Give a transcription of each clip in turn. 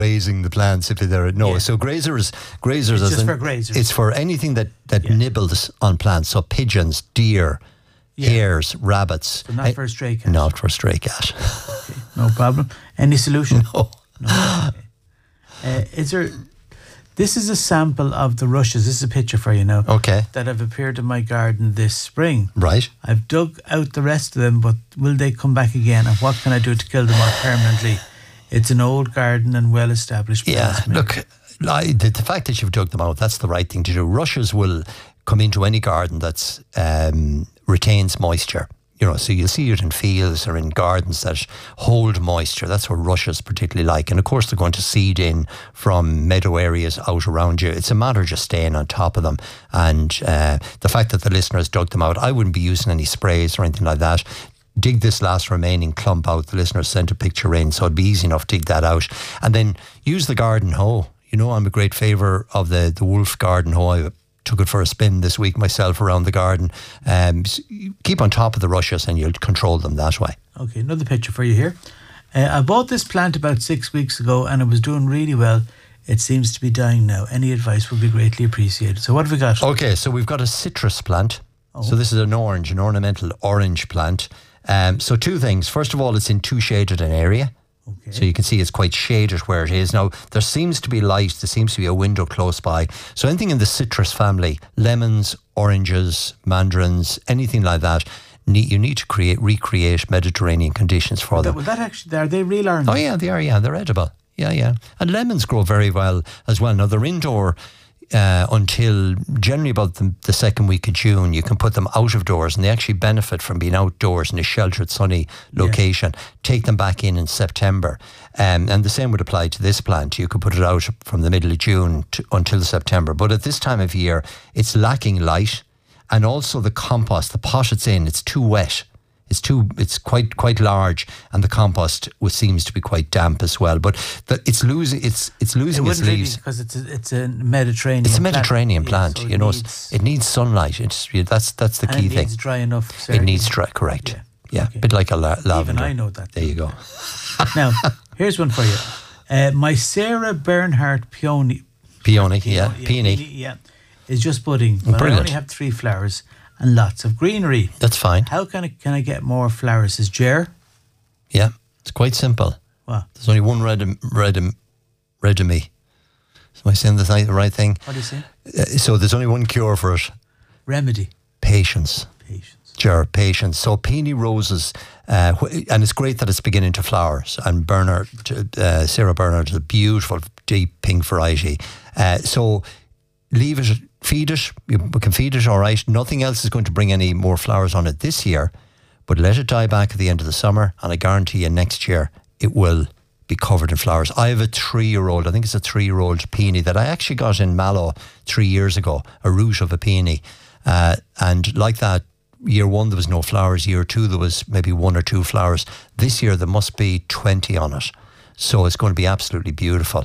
grazing the plants if they're so grazers it's just for grazers. It's for anything that nibbles on plants, so pigeons, deer, hares, rabbits. So not for a stray cat. Not for a stray cat. Okay, no problem. Any solution? No. Okay. This is a sample of the rushes. This is a picture for you now. Okay. That have appeared in my garden this spring. Right. I've dug out the rest of them, but will they come back again? And what can I do to kill them off permanently? It's an old garden and well-established. Look, the fact that you've dug them out, that's the right thing to do. Rushes will come into any garden that's retains moisture. So you'll see it in fields or in gardens that hold moisture. That's what rushes particularly like. And of course, they're going to seed in from meadow areas out around you. It's a matter of just staying on top of them. And the fact that the listeners dug them out, I wouldn't be using any sprays or anything like that. Dig this last remaining clump out. The listeners sent a picture in, so it'd be easy enough to dig that out. And then use the garden hoe. I'm a great favour of the Wolf garden hoe. I took it for a spin this week myself around the garden. Keep on top of the rushes and you'll control them that way. Okay, another picture for you here. I bought this plant about 6 weeks ago and it was doing really well. It seems to be dying now. Any advice would be greatly appreciated. So what have we got? Okay, so we've got a citrus plant. Oh. So this is an ornamental orange plant. So two things. First of all, it's in too shaded an area. Okay. So you can see it's quite shaded where it is. Now, there seems to be light. There seems to be a window close by. So anything in the citrus family, lemons, oranges, mandarins, anything like that, you need to recreate Mediterranean conditions for them. Well, that actually, are they real oranges? Oh, yeah, they are. Yeah, they're edible. Yeah. And lemons grow very well as well. Now, they're indoor until generally about the second week of June. You can put them out of doors and they actually benefit from being outdoors in a sheltered, sunny location. Take them back in September. And the same would apply to this plant. You could put it out from the middle of June until September. But at this time of year, it's lacking light. And also the compost, the pot it's in, it's too wet. It's quite large, and the compost seems to be quite damp as well. But it's losing its leaves because it's a Mediterranean. It's a Mediterranean plant. So it needs sunlight. That's the key thing. It needs dry enough. It needs dry. Correct. Yeah, okay. A bit like a lavender. Even I know that. There you go. Now, here's one for you. My Sarah Bernhardt peony. Peony. Yeah, is just budding. But Brilliant. I only have 3 flowers. And lots of greenery. That's fine. How can I get more flowers? Is Ger? Yeah, it's quite simple. What? There's only one red of me. Am I saying the right thing? What do you say? So there's only one cure for it. Remedy. Patience. Ger, patience. So peony roses, and it's great that it's beginning to flower. And Sarah Bernhardt is a beautiful deep pink variety. So leave it. Feed it. We can feed it all right. Nothing else is going to bring any more flowers on it this year, but let it die back at the end of the summer, and I guarantee you next year it will be covered in flowers. I have a 3-year-old, I think it's a 3-year-old peony that I actually got in Mallow 3 years ago, a root of a peony. And like that, year 1 there was no flowers, year 2 there was maybe 1 or 2 flowers. This year there must be 20 on it. So it's going to be absolutely beautiful.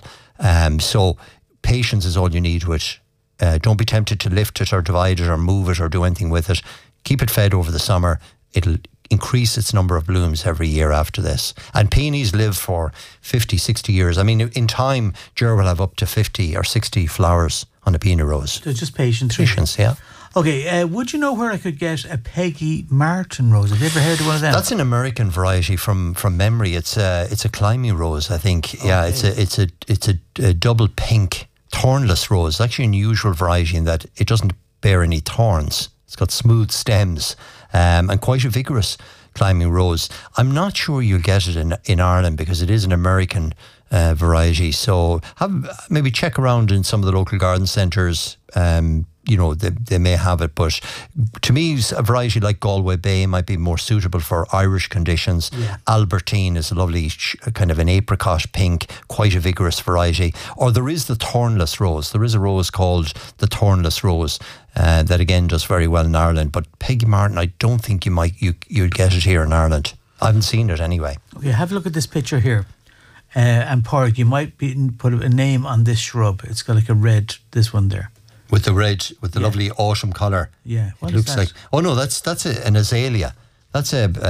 So patience is all you need with don't be tempted to lift it or divide it or move it or do anything with it. Keep it fed over the summer. It'll increase its number of blooms every year after this. And peonies live for 50, 60 years. I mean, in time, Ger will have up to 50 or 60 flowers on a peony rose. So just patience. Patience, yeah. Okay, would you know where I could get a Peggy Martin rose? Have you ever heard of one of them? That's an American variety from memory. It's a climbing rose, I think. Okay. Yeah, it's a double pink thornless rose. It's actually an unusual variety in that it doesn't bear any thorns. It's got smooth stems and quite a vigorous climbing rose. I'm not sure you'll get it in Ireland because it is an American variety. So maybe check around in some of the local garden centres. They may have it, but to me, a variety like Galway Bay might be more suitable for Irish conditions. Yeah. Albertine is a lovely kind of an apricot pink, quite a vigorous variety. Or there is the thornless rose. There is a rose called the thornless rose that again does very well in Ireland. But Peggy Martin, I don't think you'd get it here in Ireland. I haven't seen it anyway. Okay, have a look at this picture here. And Pádraig, you might put a name on this shrub. It's got like a red, this one there. With the red, with the lovely autumn colour. Yeah. What it looks like. Oh no, that's an azalea. That's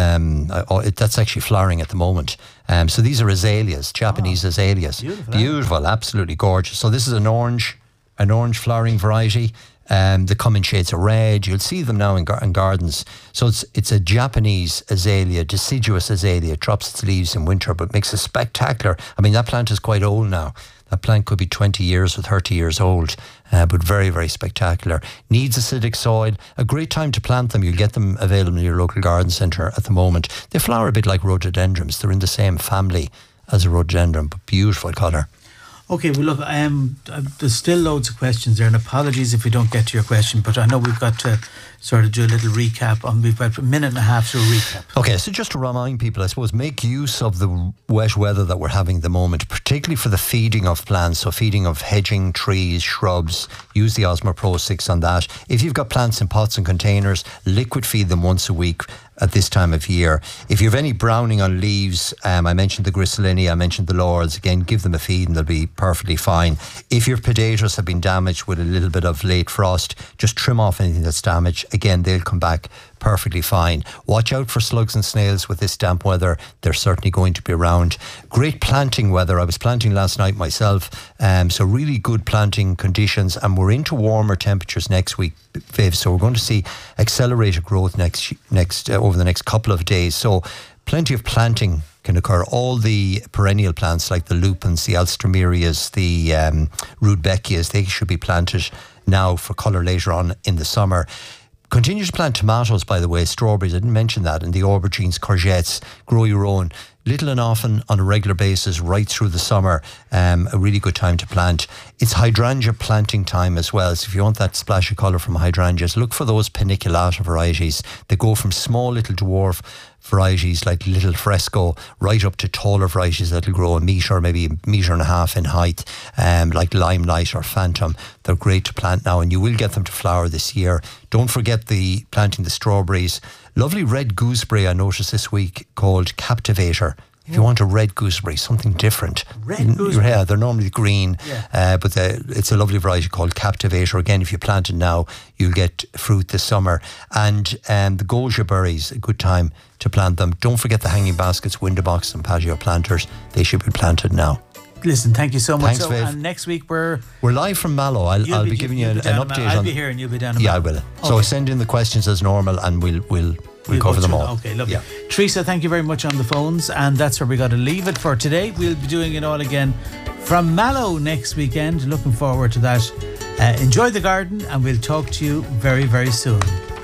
that's actually flowering at the moment. So these are azaleas, Japanese azaleas. Beautiful, absolutely gorgeous. So this is an orange flowering variety. They come in shades of red. You'll see them now in gardens. So it's a Japanese azalea, deciduous azalea. It drops its leaves in winter, but makes a spectacular. I mean, that plant is quite old now. That plant could be 20 years or 30 years old, but very, very spectacular. Needs acidic soil. A great time to plant them. You'll get them available in your local garden centre at the moment. They flower a bit like rhododendrons. They're in the same family as a rhododendron, but beautiful colour. Okay, well look, there's still loads of questions there, and apologies if we don't get to your question, but I know we've got to sort of do a little recap. We've got a minute and a half to a recap. Okay, so just to remind people, I suppose, make use of the wet weather that we're having at the moment, particularly for the feeding of plants, so feeding of hedging, trees, shrubs. Use the Osmo Pro 6 on that. If you've got plants in pots and containers, liquid feed them once a week at this time of year. If you have any browning on leaves, I mentioned the Gristolini, I mentioned the laurels, again, give them a feed and they'll be perfectly fine. If your potatoes have been damaged with a little bit of late frost, just trim off anything that's damaged. Again, they'll come back perfectly fine. Watch out for slugs and snails with this damp weather. They're certainly going to be around. Great planting weather. I was planting last night myself, so really good planting conditions, and we're into warmer temperatures next week, Viv, so we're going to see accelerated growth next over the next couple of days. So plenty of planting can occur. All the perennial plants like the lupins, the alstroemerias, the rudbeckias, they should be planted now for colour later on in the summer. Continue to plant tomatoes, by the way, strawberries, I didn't mention that, and the aubergines, courgettes. Grow your own, little and often on a regular basis right through the summer. A really good time to plant. It's hydrangea planting time as well, so if you want that splash of colour from hydrangeas, look for those paniculata varieties. They go from small little dwarf varieties like Little Fresco right up to taller varieties that'll grow a metre, maybe a metre and a half in height, like Limelight or Phantom. They're great to plant now, and you will get them to flower this year. Don't forget planting the strawberries. Lovely red gooseberry I noticed this week called Captivator. If you want a red gooseberry, something different. Red gooseberry? Yeah, they're normally green, but it's a lovely variety called Captivator. Again, if you plant it now, you'll get fruit this summer. And the goja berries, a good time to plant them. Don't forget the hanging baskets, window box and patio planters. They should be planted now. Listen, thank you so much. Thanks, Viv. And next week we're live from Mallow. I'll be giving you an update. I'll be here and you'll be down in Mallow. Mallow. Yeah, I will. So send in the questions as normal and we'll cover them all. Okay, lovely. Yeah. Teresa, thank you very much on the phones, and that's where we got to leave it for today. We'll be doing it all again from Mallow next weekend. Looking forward to that. Enjoy the garden, and we'll talk to you very, very soon.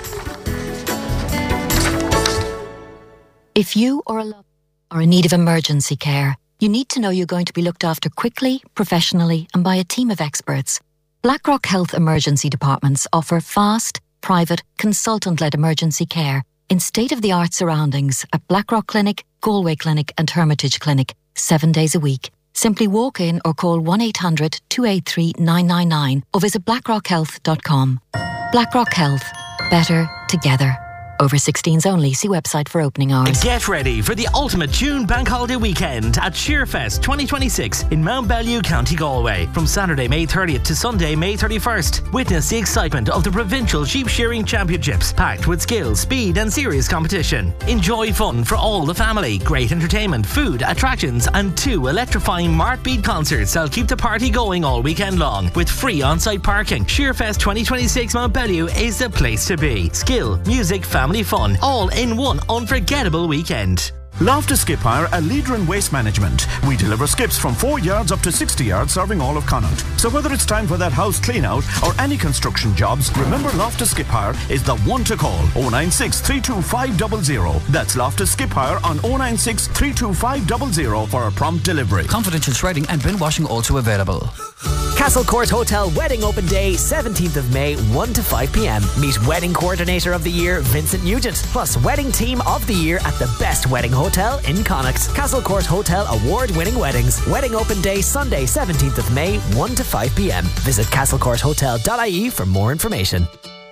If you or a loved one are in need of emergency care, you need to know you're going to be looked after quickly, professionally, and by a team of experts. BlackRock Health Emergency Departments offer fast, private, consultant-led emergency care in state-of-the-art surroundings at Blackrock Clinic, Galway Clinic and Hermitage Clinic, 7 days a week. Simply walk in or call 1-800-283-999 or visit blackrockhealth.com. BlackRock Health. Better together. Over 16s only. See website for opening hours. Get ready for the ultimate June Bank Holiday weekend at Sheerfest 2026 in Mount Bellew, County Galway. From Saturday, May 30th to Sunday, May 31st. Witness the excitement of the Provincial Sheep Shearing Championships, packed with skill, speed and serious competition. Enjoy fun for all the family, great entertainment, food, attractions and 2 electrifying Martbeat concerts that'll keep the party going all weekend long with free on-site parking. Sheerfest 2026 Mount Bellew is the place to be. Skill, music, family fun, all in one unforgettable weekend. Loftus Skip Hire, a leader in waste management. We deliver skips from 4 yards up to 60 yards, serving all of Connaught. So whether it's time for that house clean out or any construction jobs, remember Loftus Skip Hire is the one to call. 096 325 00. That's Loftus Skip Hire on 096 325 00 for a prompt delivery. Confidential shredding and bin washing also available. Castle Court Hotel Wedding Open Day, 17th of May, 1 to 5 p.m. Meet Wedding Coordinator of the Year, Vincent Nugent, plus Wedding Team of the Year at the best wedding hotel in Connacht. Castle Court Hotel award-winning weddings. Wedding Open Day, Sunday, 17th of May, 1 to 5 p.m. Visit castlecourthotel.ie for more information.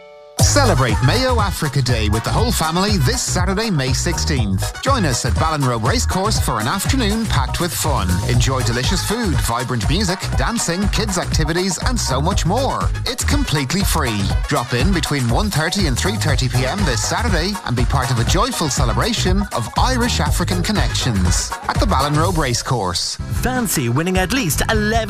Celebrate Mayo Africa Day with the whole family this Saturday, May 16th. Join us at Ballinrobe Racecourse for an afternoon packed with fun. Enjoy delicious food, vibrant music, dancing, kids' activities and so much more. It's completely free. Drop in between 1:30 and 3:30 p.m. this Saturday and be part of a joyful celebration of Irish-African connections at the Ballinrobe Racecourse. Fancy winning at least 11